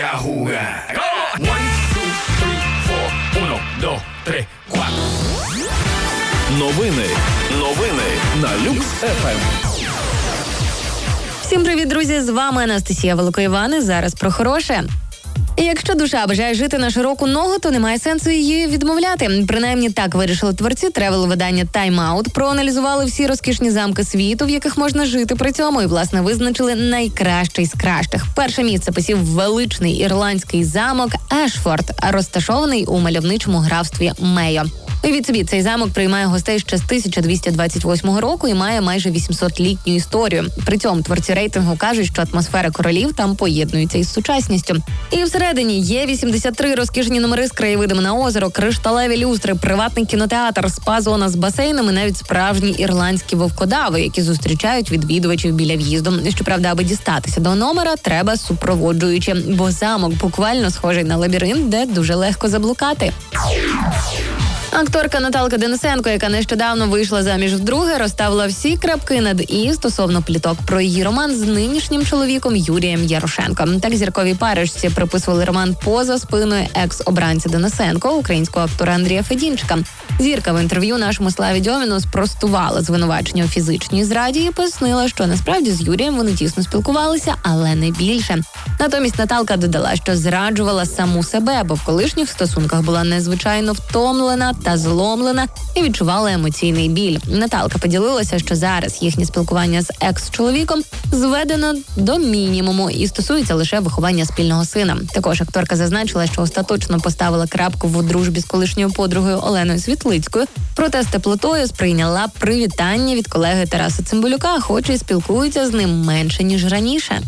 A jugar. 1, 2, 3, 4. 1, 2, 3, 4. Новини на Люкс ФМ. Всім привіт, друзі! З вами Анастасія Великоїван. Зараз про хороше. І якщо душа бажає жити на широку ногу, то немає сенсу її відмовляти. Принаймні так вирішили творці тревел-видання Time Out. Проаналізували всі розкішні замки світу, в яких можна жити при цьому, і, власне, визначили найкращий з кращих. Перше місце посів величний ірландський замок Ешфорд, розташований у мальовничому графстві Мейо. Уявіть собі, цей замок приймає гостей ще з 1228 року і має майже 800-літню історію. При цьому творці рейтингу кажуть, що атмосфера королів там поєднується із сучасністю. І всередині є 83 розкішні номери з краєвидами на озеро, кришталеві люстри, приватний кінотеатр, спа-зона з басейнами, навіть справжні ірландські вовкодави, які зустрічають відвідувачів біля в'їзду. Щоправда, аби дістатися до номера, треба супроводжуючи, бо замок буквально схожий на лабіринт, де дуже легко заблукати. Акторка Наталка Денисенко, яка нещодавно вийшла заміж вдруге, розставила всі крапки над «і» стосовно пліток про її роман з нинішнім чоловіком Юрієм Ярошенком. Так зірковій парочці приписували роман поза спиною екс-обранця Денисенко, українського актора Андрія Федінчика. Зірка в інтерв'ю нашому Славі Дьоміну спростувала звинувачення у фізичній зраді і пояснила, що насправді з Юрієм вони тісно спілкувалися, але не більше. Натомість Наталка додала, що зраджувала саму себе, бо в колишніх стосунках була незвичайно втомлена та зломлена і відчувала емоційний біль. Наталка поділилася, що зараз їхнє спілкування з екс-чоловіком зведено до мінімуму і стосується лише виховання спільного сина. Також акторка зазначила, що остаточно поставила крапку в дружбі з колишньою подругою Оленою Світлицькою, проте з теплотою сприйняла привітання від колеги Тараса Цимбалюка, хоч і спілкується з ним менше, ніж раніше.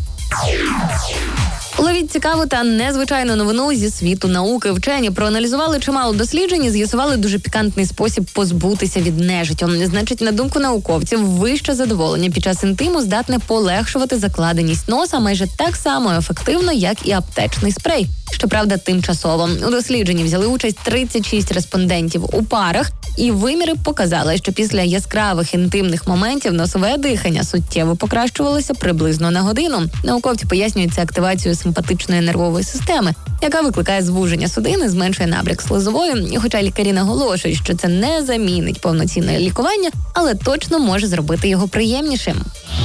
Ловіть цікаву та незвичайну новину зі світу науки. Вчені проаналізували чимало досліджень і з'ясували дуже пікантний спосіб позбутися від нежиттю. Значить, на думку науковців, вище задоволення під час інтиму здатне полегшувати закладеність носа майже так само ефективно, як і аптечний спрей. Щоправда, тимчасово. У дослідженні взяли участь 36 респондентів у парах, і виміри показали, що після яскравих інтимних моментів носове дихання суттєво покращувалося приблизно на годину. Науковці пояснюють це активацією симпатичної нервової системи, яка викликає звуження судин і зменшує набряк слизової. І хоча лікарі наголошують, що це не замінить повноцінне лікування, але точно може зробити його приємнішим.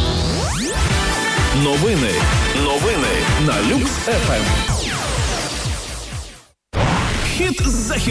Новини на Люкс ФМ. Хіт за